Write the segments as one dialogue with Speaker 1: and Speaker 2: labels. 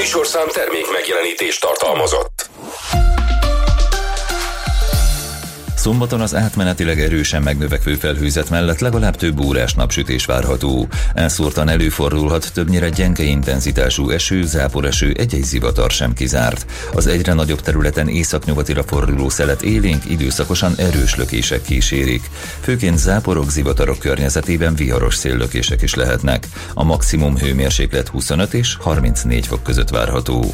Speaker 1: műsorszám termék megjelenítést tartalmazott.
Speaker 2: Szombaton az átmenetileg erősen megnövekvő felhőzet mellett legalább több órás napsütés várható. Elszórtan előfordulhat többnyire gyenge intenzitású eső, záporeső, egy-egy zivatar sem kizárt. Az egyre nagyobb területen északnyugatira forduló szelet élénk, időszakosan erős lökések kísérik. Főként záporok, zivatarok környezetében viharos széllökések is lehetnek. A maximum hőmérséklet 25 és 34 fok között várható.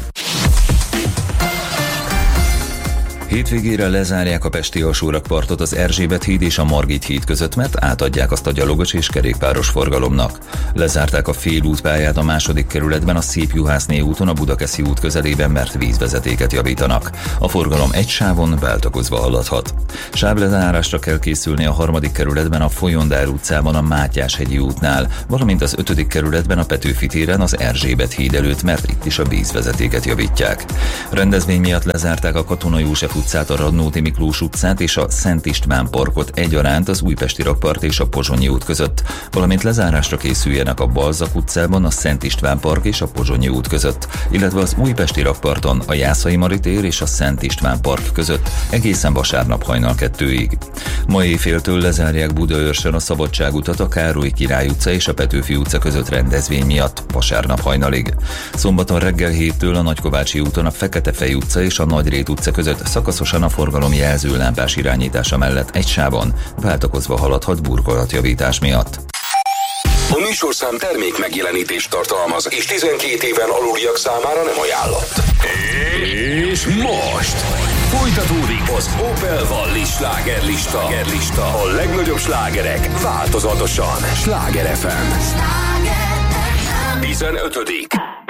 Speaker 2: Hétvégére lezárják a pesti alsórakpartot az Erzsébet híd és a Margit híd között, mert átadják azt a gyalogos és kerékpáros forgalomnak. Lezárták a félútpályát a második kerületben a Szép-Juhászné úton a Budakeszi út közelében, mert vízvezetéket javítanak. A forgalom egy sávon váltakozva haladhat. Sávlezárásra kell készülni a harmadik kerületben a Folyondár utcában a Mátyás-hegyi útnál, valamint az ötödik kerületben a Petőfi téren az Erzsébet híd előtt, mert itt is a vízvezetéket javítják. Rendezvény miatt lezárták a Katona József utcát, a Radnóti Miklós utcát és a Szent István parkot egyaránt az Újpesti rakpart és a Pozsonyi út között, valamint lezárásra készüljenek a Balzak utcában, a Szent István park és a Pozsonyi út között, illetve az Újpesti rakparton a Jászai Mari tér és a Szent István park között egészen vasárnap hajnal 2-ig. Ma éjféltől lezárják Budaörsön a Szabadságutat, a Károly Király utca és a Petőfi utca között rendezvény miatt vasárnap hajnalig. Szombaton reggel 7-től a Nagykovácsi úton a Fekete-Fej utca és a Nagyrét utca között szakaszosan a forgalom jelzőlámpás irányítása mellett egy sávon váltakozva haladhat burkolatjavítás miatt.
Speaker 1: A műsorszám termék megjelenítést tartalmaz, és 12 éven aluliak számára nem ajánlott. És most folytatódik az Opel Wallis slágerlista. A legnagyobb slágerek változatosan. Sláger FM 15.